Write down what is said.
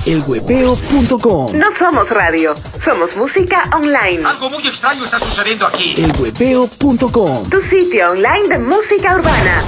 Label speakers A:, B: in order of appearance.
A: elhuepeo.com.
B: No somos radio, somos música online.
C: Algo muy extraño está sucediendo aquí.
A: elhuepeo.com.
B: Tu sitio online de música urbana.